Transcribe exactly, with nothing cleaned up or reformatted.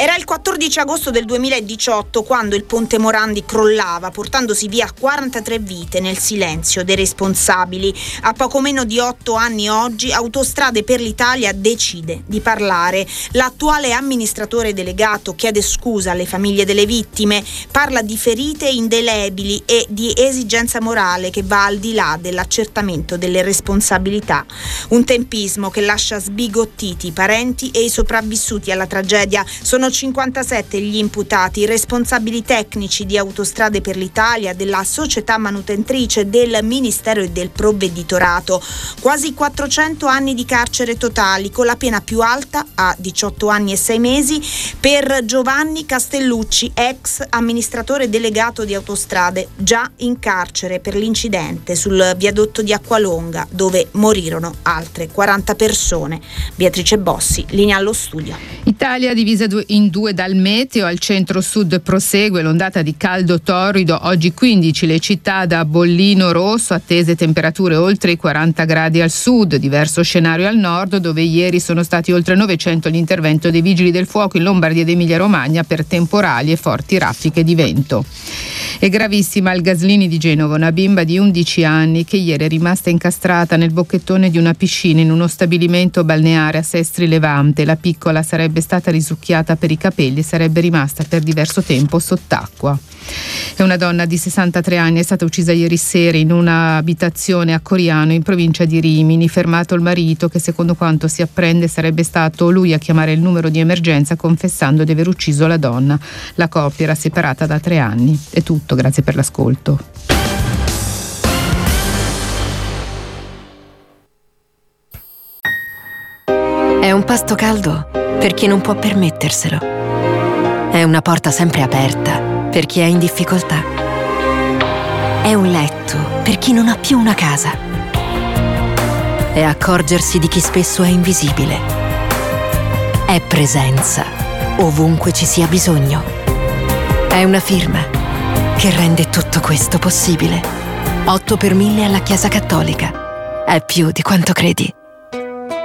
Era il quattordici agosto del duemiladiciotto quando il ponte Morandi crollava, portandosi via quarantatré vite nel silenzio dei responsabili. A poco meno di otto anni oggi, Autostrade per l'Italia decide di parlare. L'attuale amministratore delegato chiede scusa alle famiglie delle vittime, parla di ferite indelebili e di esigenza morale che va al di là dell'accertamento delle responsabilità. Un tempismo che lascia sbigottiti i parenti e i sopravvissuti alla tragedia. Sono cinquantasette gli imputati, i responsabili tecnici di Autostrade per l'Italia, della società manutentrice, del Ministero e del Provveditorato. Quasi quattrocento anni di carcere totali, con la pena più alta, a diciotto anni e sei mesi, per Giovanni Castellucci, ex amministratore delegato di Autostrade, già in carcere per l'incidente sul viadotto di Acqualonga, dove morirono altre quaranta persone. Beatrice Bossi, linea allo studio. Italia divisa in due dal meteo, al centro-sud prosegue l'ondata di caldo torrido, oggi quindici le città da bollino rosso, attese temperature oltre i quaranta gradi al sud, diverso scenario al nord dove ieri sono stati oltre novecento l'intervento dei vigili del fuoco in Lombardia ed Emilia Romagna per temporali e forti raffiche di vento. È gravissima al Gaslini di Genova una bimba di undici anni che ieri è rimasta incastrata nel bocchettone di una piscina in uno stabilimento balneare a Sestri Levante. La piccola sarebbe stata risucchiata per i capelli e sarebbe rimasta per diverso tempo sott'acqua. È una donna di sessantatré anni, è stata uccisa ieri sera in un'abitazione a Coriano in provincia di Rimini. Fermato il marito che, secondo quanto si apprende, sarebbe stato lui a chiamare il numero di emergenza confessando di aver ucciso la donna. La coppia era separata da tre anni. È tutto, grazie per l'ascolto. È un pasto caldo per chi non può permetterselo. È una porta sempre aperta per chi è in difficoltà. È un letto per chi non ha più una casa. È accorgersi di chi spesso è invisibile. È presenza ovunque ci sia bisogno. È una firma che rende tutto questo possibile. otto per mille alla Chiesa Cattolica. È più di quanto credi.